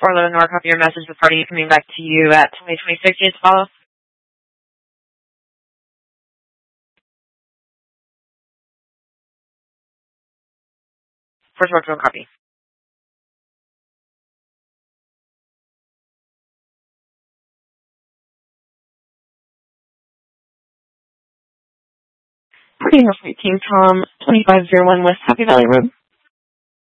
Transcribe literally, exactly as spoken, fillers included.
four eleven Nor, copy your message with party coming back to you at twenty twenty-six. You need to follow. First work, copy. Party number eighteen, Tom, twenty-five oh one West Happy Valley Road.